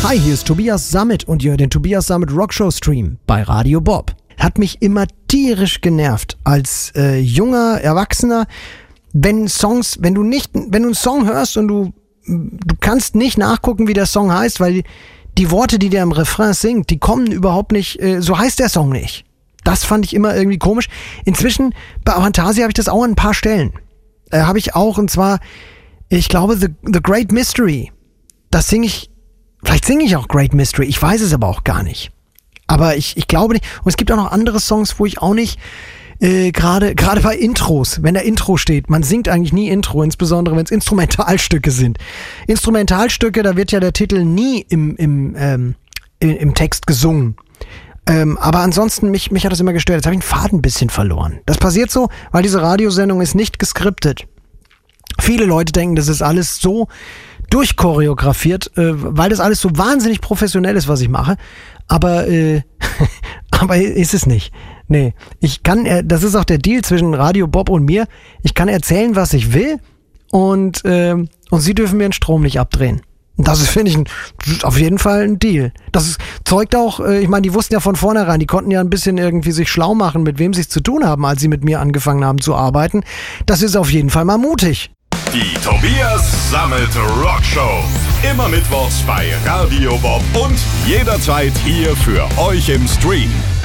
Hi, hier ist Tobias Sammet und ihr hört den Tobias Sammet Rockshow Stream bei Radio Bob. Hat mich immer tierisch genervt als junger Erwachsener, wenn du einen Song hörst und du kannst nicht nachgucken, wie der Song heißt, weil die Worte, die der im Refrain singt, die kommen überhaupt nicht, so heißt der Song nicht. Das fand ich immer irgendwie komisch. Inzwischen, bei Avantasia habe ich das auch an ein paar Stellen. Habe ich auch, und zwar, ich glaube, The Great Mystery. Das vielleicht singe ich auch Great Mystery, ich weiß es aber auch gar nicht. Aber ich glaube nicht. Und es gibt auch noch andere Songs, wo ich auch nicht, gerade bei Intros, wenn da Intro steht, man singt eigentlich nie Intro, insbesondere wenn es Instrumentalstücke sind. Instrumentalstücke, da wird ja der Titel nie im Text gesungen. Aber ansonsten, mich hat das immer gestört. Jetzt habe ich den Faden ein bisschen verloren. Das passiert so, weil diese Radiosendung ist nicht geskriptet. Viele Leute denken, das ist alles so durchchoreografiert, weil das alles so wahnsinnig professionell ist, was ich mache. Aber ist es nicht. Nee, das ist auch der Deal zwischen Radio Bob und mir. Ich kann erzählen, was ich will, und sie dürfen mir den Strom nicht abdrehen. Und das ist, finde ich, auf jeden Fall ein Deal. Das zeugt auch, ich meine, die wussten ja von vornherein, die konnten ja ein bisschen irgendwie sich schlau machen, mit wem sie es zu tun haben, als sie mit mir angefangen haben zu arbeiten. Das ist auf jeden Fall mal mutig. Die Tobias Sammet Rockshow. Immer mittwochs bei Radio Bob und jederzeit hier für euch im Stream.